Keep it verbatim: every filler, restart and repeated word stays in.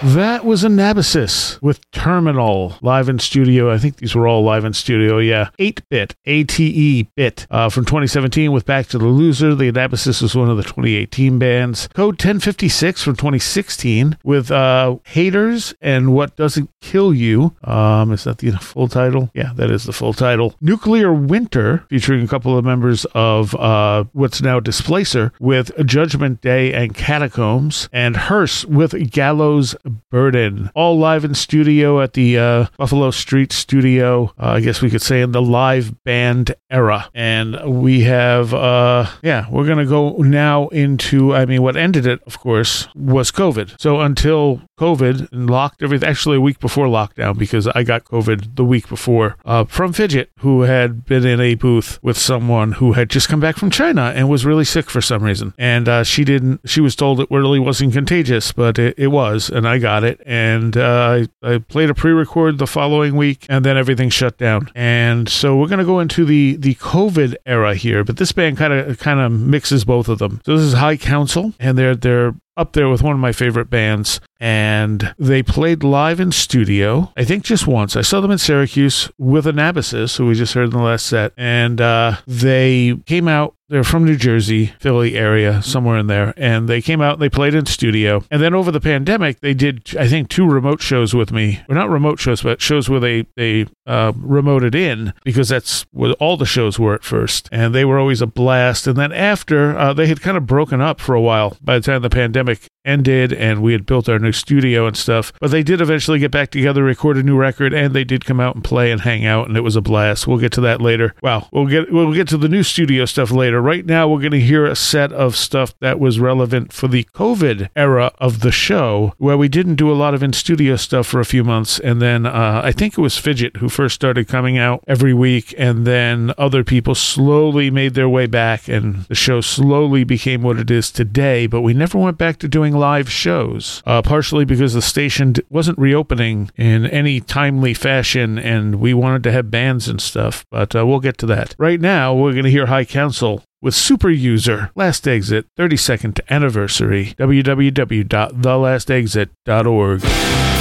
That was Anabasis with Terminal, live in studio. I think these were all live in studio, yeah. eight-bit, A T E bit, uh, from twenty seventeen with Back to the Loser. The Anabasis was one of the twenty eighteen bands. Code ten fifty-six from twenty sixteen with uh, Haters and What Doesn't Kill You. Um, is that the full title? Yeah, that is the full title. Nuclear Winter, featuring a couple of members of uh, what's now Displacer, with Judgment Day and Catacombs. And Hearse with Gallows Burden. All live in studio at the uh, Buffalo Street Studio, uh, I guess we could say in the live band era. And we have, uh, yeah, we're going to go now into, I mean, what ended it, of course, was COVID. So until COVID and locked everything, actually a week before lockdown, because I got COVID the week before, uh, from Fidget, who had been in a booth with someone who had just come back from China and was really sick for some reason. And uh, she didn't, she was told it really wasn't contagious, but it, it was, and I got it. And uh, I, I played a pre-record the following week, and then everything shut down. And so we're going to go into the, the COVID era here, but this band kind of kind of mixes both of them. So this is High Council, and they're they're up there with one of my favorite bands, and they played live in studio, I think just once. I saw them in Syracuse with Anabasis, who we just heard in the last set, and uh, they came out. They're from New Jersey, Philly area, somewhere in there. And they came out and they played in studio. And then over the pandemic, they did, I think, two remote shows with me. Or not remote shows, but shows where they, they uh, remoted in, because that's what all the shows were at first. And they were always a blast. And then after, uh, they had kind of broken up for a while by the time the pandemic ended and we had built our new studio and stuff. But they did eventually get back together, record a new record, and they did come out and play and hang out, and it was a blast. We'll get to that later. Well, we'll get we'll get to the new studio stuff later. Right now, we're going to hear a set of stuff that was relevant for the COVID era of the show, where we didn't do a lot of in-studio stuff for a few months, and then uh, I think it was Fidget who first started coming out every week, and then other people slowly made their way back, and the show slowly became what it is today, but we never went back to doing live shows, uh, partially because the station wasn't reopening in any timely fashion, and we wanted to have bands and stuff, but uh, we'll get to that. Right now, we're going to hear High Council with Super User, Last Exit, thirty-second anniversary, w w w dot the last exit dot org.